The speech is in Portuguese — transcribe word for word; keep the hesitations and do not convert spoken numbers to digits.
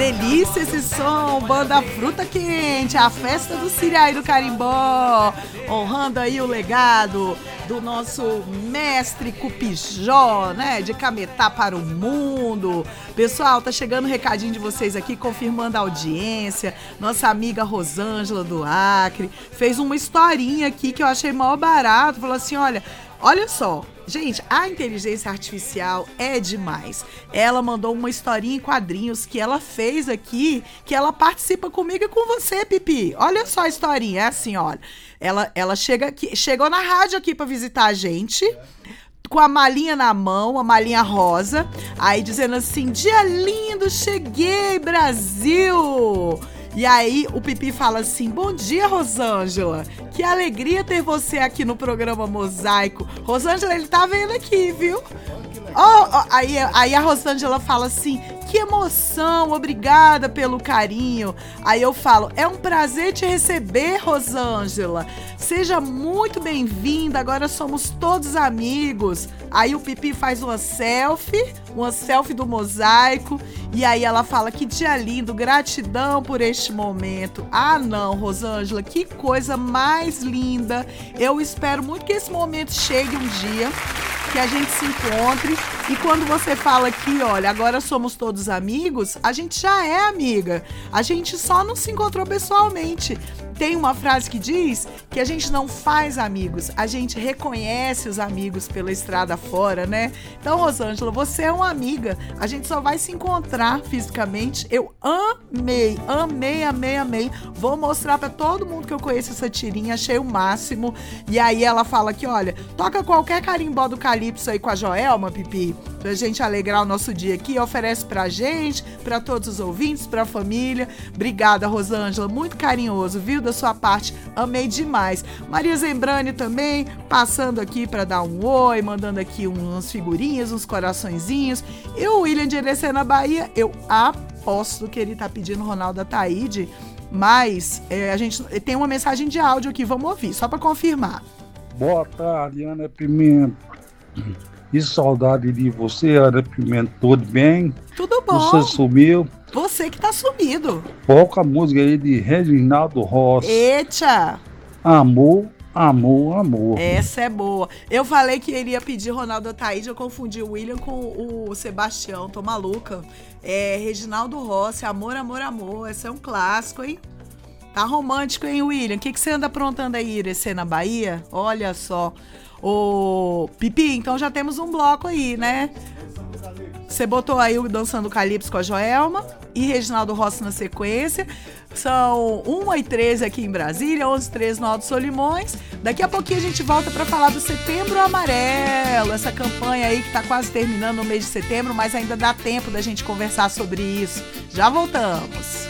delícia esse som, banda Fruta Quente, a festa do Siriaí do Carimbó, honrando aí o legado do nosso mestre Cupijó, né, de Cametá para o mundo. Pessoal, tá chegando um recadinho de vocês aqui, confirmando a audiência. Nossa amiga Rosângela do Acre fez uma historinha aqui que eu achei mó barato, falou assim, olha, olha só, gente, a inteligência artificial é demais. Ela mandou uma historinha em quadrinhos que ela fez aqui, que ela participa comigo e com você, Pipi. Olha só a historinha, é assim, olha. Ela, ela chega aqui, chegou na rádio aqui pra visitar a gente, com a malinha na mão, a malinha rosa, aí dizendo assim, dia lindo, cheguei, Brasil! E aí o Pipi fala assim, bom dia, Rosângela, que alegria ter você aqui no programa Mosaico. Rosângela, ele tá vendo aqui, viu? Oh, oh, aí, aí a Rosângela fala assim, que emoção, obrigada pelo carinho. Aí eu falo, é um prazer te receber, Rosângela. Seja muito bem-vinda, agora somos todos amigos. Aí o Pipi faz uma selfie, uma selfie do Mosaico. E aí ela fala, que dia lindo, gratidão por este momento. Ah não, Rosângela, que coisa mais linda. Eu espero muito que esse momento chegue um dia, que a gente se encontre. E quando você fala aqui, olha, agora somos todos amigos, a gente já é amiga. A gente só não se encontrou pessoalmente. Tem uma frase que diz que a gente não faz amigos, a gente reconhece os amigos pela estrada fora, né? Então, Rosângela, você é uma amiga, a gente só vai se encontrar fisicamente. Eu amei, amei, amei, amei. Vou mostrar pra todo mundo que eu conheço essa tirinha, achei o máximo. E aí ela fala aqui, olha, toca qualquer carimbó do Calypso aí com a Joelma, Pipi, pra gente alegrar o nosso dia aqui, oferece pra gente, pra todos os ouvintes, pra família. Obrigada, Rosângela, muito carinhoso, viu? Da sua parte, amei demais. Maria Zembrani também, passando aqui pra dar um oi, mandando aqui umas figurinhas, uns coraçõezinhos. E o William de Erecena, Bahia, eu aposto que ele tá pedindo Ronaldo Ataíde, mas é, a gente tem uma mensagem de áudio aqui, vamos ouvir, só pra confirmar. Boa tarde, Ana Pimenta. Que saudade de você, Ana Pimenta. Tudo bem? Tudo bom. Você sumiu? Você que tá sumido. Pouca música aí de Reginaldo Rossi. Eita! Amor, amor, amor. Essa é boa. Eu falei que ele ia pedir Ronaldo Ataíde, eu confundi o William com o Sebastião, tô maluca. É Reginaldo Rossi, Amor, Amor, Amor. Esse é um clássico, hein? Tá romântico, hein, William? O que, que você anda aprontando aí, Irecê, na Bahia? Olha só. Ô, Pipi, então já temos um bloco aí, né? Você botou aí o Dançando Calypso com a Joelma e Reginaldo Rossi na sequência. São uma e treze aqui em Brasília, onze e treze no Alto Solimões. Daqui a pouquinho a gente volta para falar do Setembro Amarelo, essa campanha aí que tá quase terminando no mês de setembro, mas ainda dá tempo da gente conversar sobre isso. Já voltamos.